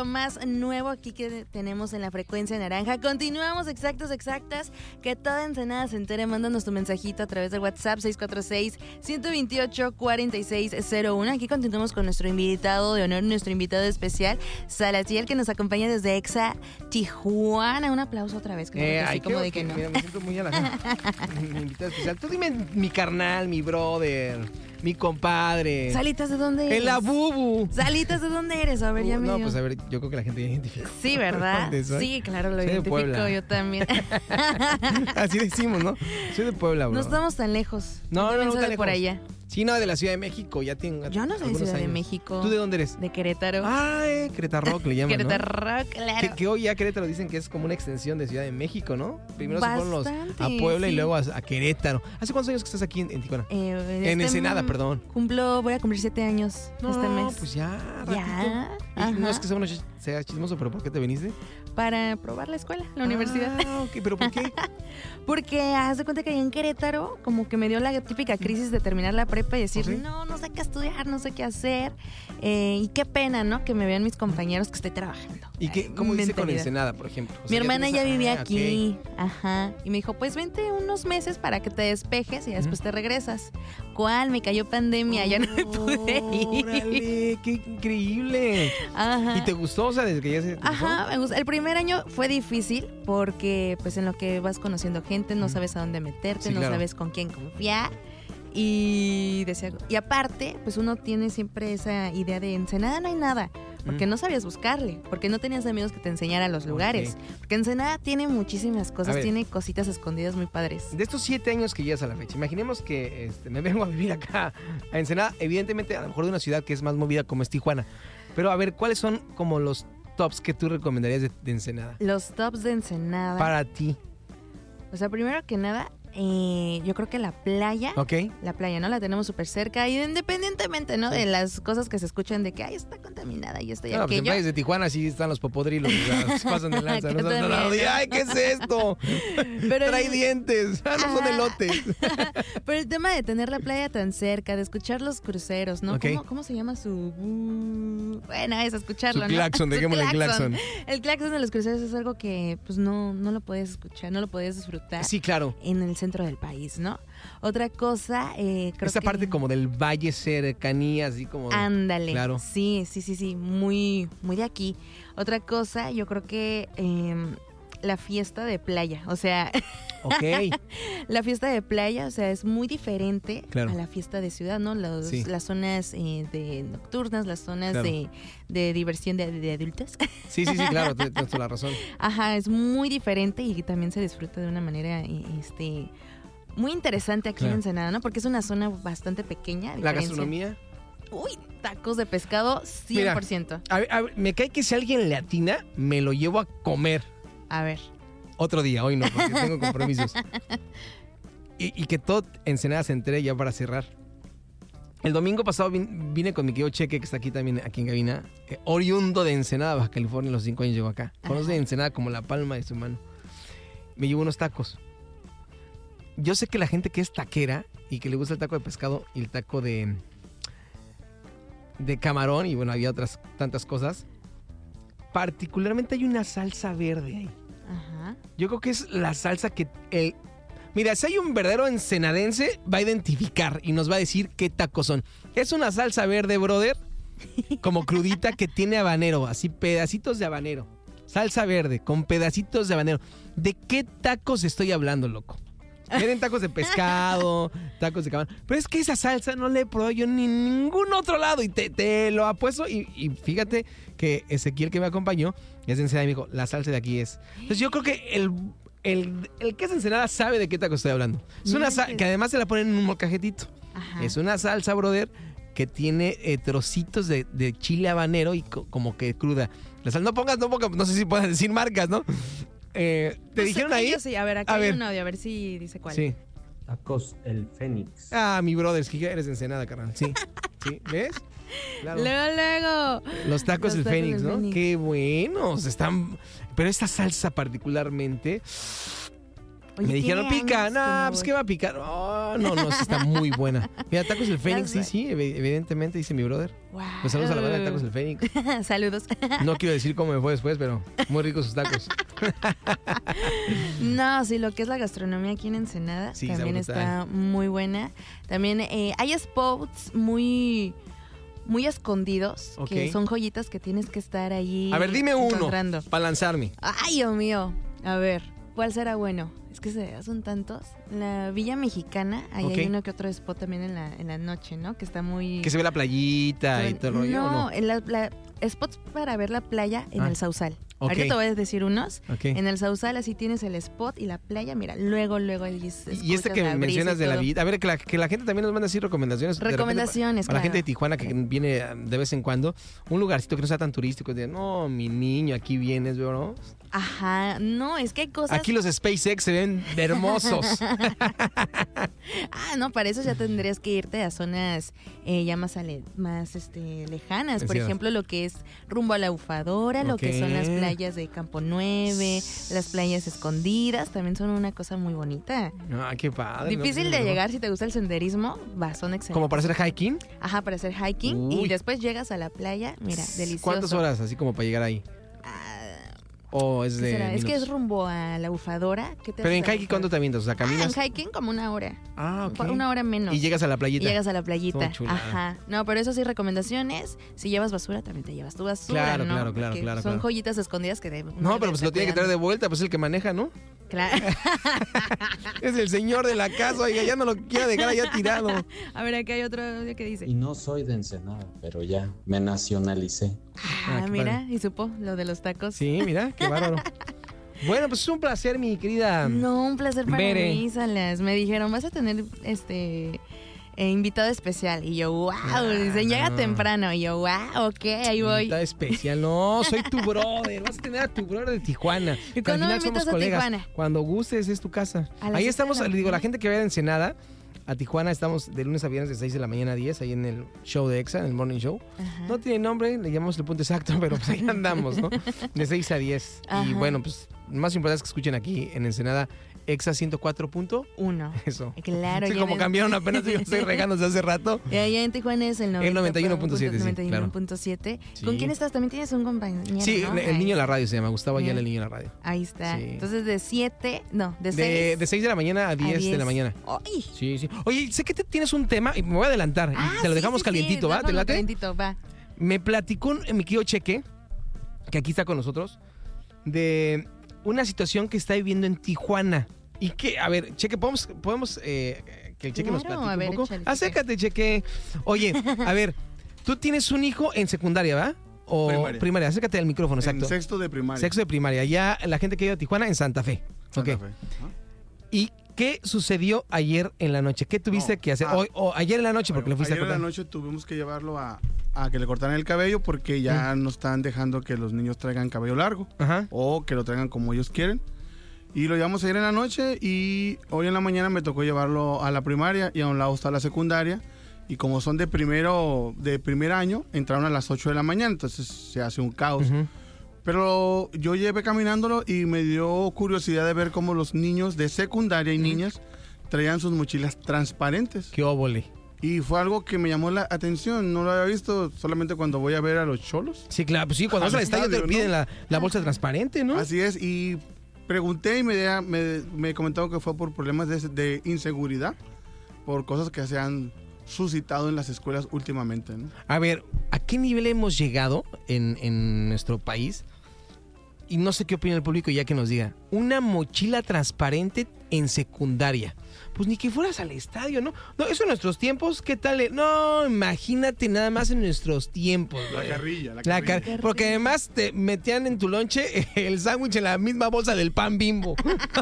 lo más nuevo aquí que tenemos en la frecuencia naranja. Continuamos exactas, que toda Ensenada se entere. Mándanos tu mensajito a través del WhatsApp 646-128-4601. Aquí continuamos con nuestro invitado de honor, nuestro invitado especial, Salatiel, que nos acompaña desde Exa Tijuana. Un aplauso otra vez. Ay, como de que no. Mira, me siento muy mi invitado especial. Tú dime mi carnal, mi brother, mi compadre. Salitas, ¿de dónde eres? El Abubu. Salitas, ¿de dónde eres? A ver, ya me No, dio. pues a ver, yo creo que la gente ya identifica. Sí, ¿verdad? Sí, claro, lo identifico yo también. Así decimos, ¿no? Soy de Puebla, bro. No estamos tan lejos. No tan lejos. Por allá. Sí, no, de la Ciudad de México. Ya tengo. Yo no soy de Ciudad de México. ¿Tú de dónde eres? De Querétaro. Querétaro que le llaman, Querétaro, claro. Que hoy ya Querétaro dicen que es como una extensión de Ciudad de México, ¿no? Primero se fueron a Puebla y luego a Querétaro. ¿Hace cuántos años que estás aquí en Tijuana? En Ensenada, perdón. Voy a cumplir 7 años este mes. Pues ya, ratito. Ya. Y no es que sea chismoso, pero ¿por qué te viniste? Para probar la escuela, la universidad. Ok, ¿pero por qué? Porque haz de cuenta que allá en Querétaro como que me dio la típica crisis de terminar la prepa y decir, no sé qué estudiar, no sé qué hacer. Y qué pena, ¿no? Que me vean mis compañeros que estoy trabajando. ¿Y cómo dice con Ensenada, por ejemplo? Mi hermana ya vivía aquí. Okay. Ajá. Y me dijo, pues vente unos meses para que te despejes y después te regresas. ¿Cuál? Me cayó pandemia, ya no me pude ir. ¡Órale! ¡Qué increíble! Ajá. ¿Y te gustó? O sea, desde que ya se... Ajá, me gusta. El primer año fue difícil porque pues en lo que vas conociendo gente, no sabes a dónde meterte, no sabes con quién confiar. Y aparte, pues uno tiene siempre esa idea de Ensenada no hay nada, porque no sabías buscarle, porque no tenías amigos que te enseñaran los lugares, porque Ensenada tiene muchísimas cosas, tiene cositas escondidas muy padres. De estos 7 años que llevas a la fecha, imaginemos que me vengo a vivir acá a Ensenada, evidentemente a lo mejor de una ciudad que es más movida como es Tijuana, pero a ver, ¿cuáles son como los tops que tú recomendarías de Ensenada? Los tops de Ensenada. Para ti. O sea, primero que nada, yo creo que la playa. Ok. La playa, ¿no? La tenemos súper cerca. Y independientemente, ¿no? De las cosas que se escuchan de que, está contaminada y esto y aquello. Pues en playas de Tijuana sí están los popodrilos. Se pasan de lanza. ¡Ay, qué es esto! Trae dientes. No son elotes. Pero el tema de tener la playa tan cerca, de escuchar los cruceros, ¿no? Okay. ¿Cómo se llama su...? Bueno, es escucharlo, su claxon, ¿no? Dejémosle el claxon. El claxon de los cruceros es algo que, pues, no lo puedes escuchar, no lo puedes disfrutar. Sí, claro. En el centro del país, ¿no? Otra cosa, creo esta parte como del valle, cercanía, así como... Ándale. Claro. Sí, muy de aquí. Otra cosa, yo creo que la fiesta de playa, o sea... Ok. La fiesta de playa, o sea, es muy diferente a la fiesta de ciudad, ¿no? Las zonas de nocturnas, las zonas de diversión de adultos. Sí, claro, tienes toda la razón. Ajá, es muy diferente y también se disfruta de una manera muy interesante aquí en Ensenada, ¿no? Porque es una zona bastante pequeña. ¿La gastronomía? Uy, tacos de pescado, 100%. Mira, a ver, me cae que si alguien le atina, me lo llevo a comer. A ver. Otro día, hoy no, porque tengo compromisos. Y que todo Ensenada se entere ya para cerrar. El domingo pasado vine con mi querido Cheque, que está aquí también, aquí en cabina, oriundo de Ensenada, Baja California, los 5 años llegó acá. Conoce Ensenada como la palma de su mano. Me llevo unos tacos. Yo sé que la gente que es taquera y que le gusta el taco de pescado y el taco de camarón, y bueno, había otras tantas cosas, particularmente hay una salsa verde ahí. Ajá. Yo creo que es la salsa que mira, si hay un verdadero ensenadense, va a identificar y nos va a decir qué tacos son. Es una salsa verde, brother, como crudita, que tiene habanero, así pedacitos de habanero. Salsa verde con pedacitos de habanero. ¿De qué tacos estoy hablando, loco? Tienen tacos de pescado, tacos de camarón. Pero es que esa salsa no la he probado yo ni en ningún otro lado. Y te lo apuesto. Y fíjate que Ezequiel, que me acompañó, es de Ensenada y me dijo, la salsa de aquí es. Entonces yo creo que el que es Ensenada sabe de qué taco estoy hablando. Es una salsa que además se la ponen en un molcajetito. Ajá. Es una salsa, brother, que tiene trocitos de chile habanero y como que cruda. La sal, no pongas, no sé si puedes decir marcas, ¿no? ¿Te dijeron ahí? Sí, a ver, acá hay un audio, a ver si dice cuál. Sí. Tacos El Fénix. Mi brother, es que eres de Ensenada, carnal. Sí, ¿ves? Claro. Luego. Los tacos El Fénix, ¿no? Qué buenos están. Pero esta salsa particularmente... Oye, me dijeron, tiene pica. años que No, no pues voy. ¿qué va a picar? Oh, no, sí está muy buena. Mira, Tacos del Fénix, sí, evidentemente, dice mi brother. Wow. Pues saludos a la banda de Tacos del Fénix. Saludos. No quiero decir cómo me fue después, pero muy ricos sus tacos. No, sí, lo que es la gastronomía aquí en Ensenada Sí, también está está muy buena. También hay spots muy escondidos, Ok. que son joyitas que tienes que estar ahí A ver, dime uno encontrando. para lanzarme. Ay, Dios mío. A ver, ¿cuál será bueno? Es que son tantos. La Villa Mexicana, ahí Ok. hay uno que otro spot también en la noche, ¿no? Que está muy... Que se ve la playita y todo el rollo. ¿O No, en spots para ver la playa en el Sausal. Ok. Ahorita te voy a decir unos. Ok. En el Sausal así tienes el spot y la playa, mira, luego ahí Y escuchas que la brisa mencionas y de la todo. vida. A ver, que la gente también nos manda así recomendaciones. de repente, Recomendaciones, para la gente de claro. Tijuana que viene de vez en cuando. Un lugarcito que no sea tan turístico. De, no, mi niño, aquí vienes, ¿no? Ajá, no, es que hay cosas... Aquí los SpaceX se ven hermosos. No, para eso ya tendrías que irte a zonas ya más lejanas. Por Decías. ejemplo, lo que es rumbo a la Ufadora, lo que son las Ok. playas de Campo 9, las playas escondidas, también son una cosa muy bonita. Ah, qué padre. ¿no? Difícil Pues, de ¿no? llegar si te gusta el senderismo, son excelentes. Como para hacer hiking. Ajá, para hacer hiking. Uy. Y después llegas a la playa, mira, delicioso. ¿Cuántas horas así como para llegar ahí? ¿O es ¿Qué de será? Es que minutos? es rumbo a la Ufadora. ¿Qué te Pero en hace la hiking, ¿cuánto te avientas? O sea, caminas. en hiking como una hora. Ah, ok. Una hora menos. Y llegas a la Y playita. llegas a la playita. Todo chulada. Ajá. No, pero eso sí, recomendaciones. Si llevas basura, también te llevas tu basura. Claro, ¿no? claro, Porque claro, son claro. joyitas escondidas que No, pero pues lo tiene que traer de vuelta, pues es el que maneja, ¿no? Claro. Es el señor de la casa, oiga, ya no lo quiera dejar allá tirado. A ver, aquí hay otro audio que dice. Y no soy de Ensenada, pero ya me nacionalicé. qué Mira, padre. y supo lo de los tacos. Sí, mira, qué bárbaro. Bueno, pues es un placer, mi querida. No, un placer para Bere. mí, Salas. Me dijeron, vas a tener invitado especial. Y yo, wow, dicen, llega no. temprano. Y yo, wow, ok, ahí voy. Invitada especial. No, soy tu brother. Vas a tener a tu brother de Tijuana. ¿Y Que al cuándo me final somos invitas a colegas. Tijuana? Cuando gustes, es tu casa. A las Ahí 7 estamos, de la le digo, la mañana. gente que vaya de Ensenada a Tijuana, estamos de lunes a viernes de 6 de la mañana a 10, ahí en el show de EXA, en el Morning Show. Ajá. No tiene nombre, le llamamos el punto exacto, pero pues ahí andamos, ¿no? De 6 a 10. Y Ajá. bueno, pues más importante es que escuchen aquí en Ensenada EXA 104. Uno. Eso. Claro. Sí, ya como ves. cambiaron apenas, yo estoy regándose hace rato. Y allá en Tijuana es el 91.7, sí, 91.7. Sí. ¿Con quién estás? También tienes un compañero, Sí, ¿no? el niño de la radio se llama, Gustavo Ayala, Mira. el niño de la radio. Ahí está. Sí. Entonces de 7, no, de 6. De 6 de la mañana a 10 de la mañana. ¡Ay! Sí, sí. Oye, sé que tienes un tema, y me voy a adelantar, y te lo dejamos calientito, ¿va? ¿Te late? Calientito, va. Me platicó mi querido Cheque, que aquí está con nosotros, de una situación que está viviendo en Tijuana. Y que, a ver, Cheque, ¿podemos que el Cheque nos Claro, platique a ver, un poco? échale, Cheque. Acércate, Cheque. Oye, a ver, tú tienes un hijo en secundaria, ¿va? O Primaria. Acércate al micrófono, exacto. En sexto de primaria. Sexto de primaria. Ya la gente que ha ido a Tijuana en Santa Fe. Santa Ok. Fe. Ajá. ¿Y qué sucedió ayer en la noche? ¿Qué tuviste No. que hacer? O ayer en la noche, porque le fuiste Ayer a en la cortar. noche tuvimos que llevarlo a que le cortaran el cabello porque ya no están dejando que los niños traigan cabello largo Ajá. o que lo traigan como ellos quieren. Y lo llevamos ayer en la noche y hoy en la mañana me tocó llevarlo a la primaria y a un lado está la secundaria. Y como son de primer año, entraron a las 8 de la mañana, entonces se hace un caos. Ujú. Pero yo llevé caminándolo y me dio curiosidad de ver cómo los niños de secundaria y niñas traían sus mochilas transparentes. Qué óvole. Y fue algo que me llamó la atención. No lo había visto solamente cuando voy a ver a los cholos. Sí, claro, pues sí, cuando vas al estadio te ¿no? piden la bolsa transparente, ¿no? Así es. Y pregunté y me comentaron que fue por problemas de inseguridad, por cosas que se han suscitado en las escuelas últimamente, ¿no? A ver, ¿a qué nivel hemos llegado en nuestro país? Y no sé qué opina el público ya que nos diga. Una mochila transparente en secundaria. Pues ni que fueras al estadio, ¿no? No, eso en nuestros tiempos, ¿qué tal? No, imagínate nada más en nuestros tiempos. güey. La carrilla. Porque además te metían en tu lonche el sándwich en la misma bolsa del pan Bimbo.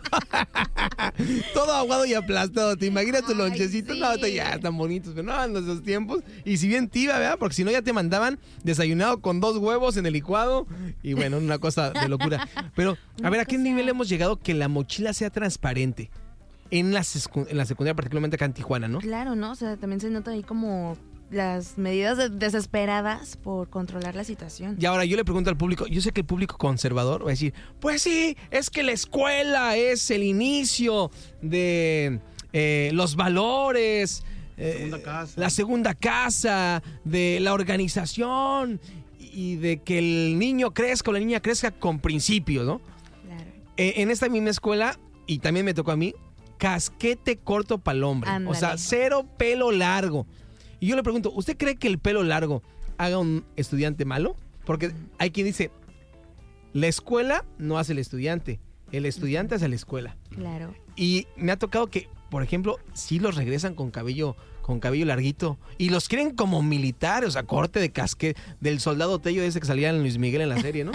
Todo aguado y aplastado. ¿Te imaginas tu Ay, lonchecito? sí. No, ya están bonitos, pero no, en nuestros tiempos. Y si bien te iba, ¿verdad? Porque si no ya te mandaban desayunado con 2 huevos en el licuado. Y bueno, una cosa de locura. Pero, a ver, ¿a qué nivel hemos llegado que la mochila sea transparente? En la secundaria, particularmente acá en Tijuana, ¿no? Claro, ¿no? O sea, también se nota ahí como las medidas desesperadas por controlar la situación. Y ahora yo le pregunto al público, yo sé que el público conservador va a decir, pues sí, es que la escuela es el inicio de los valores, la segunda casa, de la organización y de que el niño crezca o la niña crezca con principios, ¿no? Claro. En esta misma escuela, y también me tocó a mí, casquete corto para el hombre. Ándale. O sea, 0 pelo largo. Y yo le pregunto, ¿usted cree que el pelo largo haga un estudiante malo? Porque hay quien dice, la escuela no hace el estudiante hace la escuela. Claro. Y me ha tocado que, por ejemplo, sí los regresan con cabello larguito y los quieren como militares, o sea, corte de casquete del soldado Tello ese que salía en Luis Miguel en la serie, ¿no?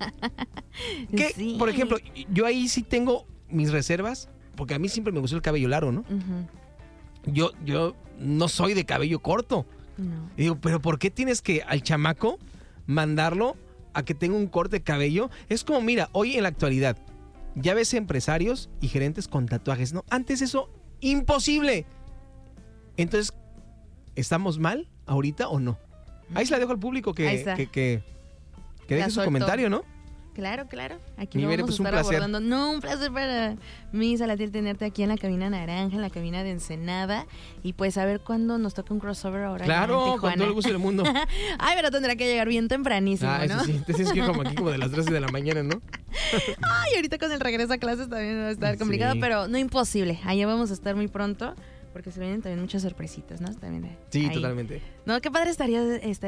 Que, Sí. por ejemplo, yo ahí sí tengo mis reservas, porque a mí siempre me gustó el cabello largo, ¿no? Uh-huh. Yo no soy de cabello corto. No. Y digo, pero ¿por qué tienes que al chamaco mandarlo a que tenga un corte de cabello? Es como, mira, hoy en la actualidad, ya ves empresarios y gerentes con tatuajes, ¿no? Antes eso, imposible. Entonces, ¿estamos mal ahorita o no? Ahí se la dejo al público que deje su comentario, ¿no? Claro. Aquí Mi lo Bere, vamos pues, a un estar placer. abordando. No, un placer para mí, Salatiel, tenerte aquí en la cabina naranja, en la cabina de Ensenada. Y pues a ver cuándo nos toca un crossover ahora. Claro, con todo el gusto del mundo. Ay, pero tendrá que llegar bien tempranísimo, ¿no? Eso sí, te tienes que ir como aquí, como de las 13 de la mañana, ¿no? Ay, ahorita con el regreso a clases también va a estar complicado, Sí. pero no imposible. Allá vamos a estar muy pronto. Porque se vienen también muchas sorpresitas, ¿no? También Sí, ahí. totalmente. No, qué padre estaría estar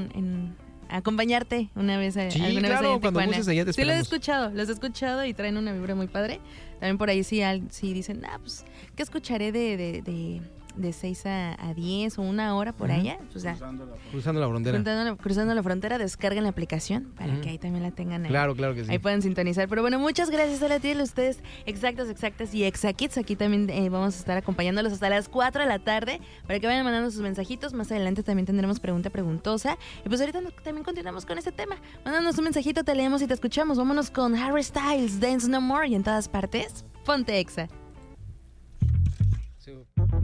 acompañarte una vez Sí, alguna vez allá claro, en cuando Tijuana. gustes allá te Sí, los he esperamos. escuchado y traen una vibra muy padre. También por ahí sí dicen, pues, ¿qué escucharé de 6 a 10 o una hora por allá? Pues ya, Cruzando la frontera. cruzando la frontera, descarguen la aplicación para que ahí también la tengan ahí. Claro que sí. Ahí pueden sintonizar. Pero bueno, muchas gracias a la tía, ustedes exactas y exacits. Aquí también vamos a estar acompañándolos hasta las 4 de la tarde para que vayan mandando sus mensajitos. Más adelante también tendremos preguntosa. Y pues ahorita también continuamos con este tema. Mándanos un mensajito, te leemos y te escuchamos. Vámonos con Harry Styles, Dance No More y en todas partes, ponte Exa. Sí.